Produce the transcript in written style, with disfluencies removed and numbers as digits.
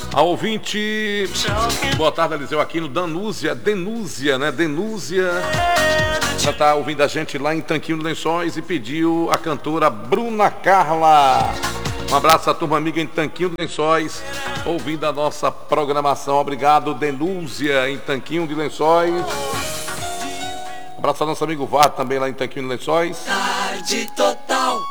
A ouvinte, boa tarde, Eliseu Aquino, Denúzia, né? Denúzia, já tá ouvindo a gente lá em Tanquinho dos Lençóis e pediu a cantora Bruna Carla. Um abraço à turma amiga em Tanquinho dos Lençóis, ouvindo a nossa programação. Obrigado, Denúzia, em Tanquinho de Lençóis. Um abraço ao nosso amigo Vado também lá em Tanquinho dos Lençóis. Tarde Total.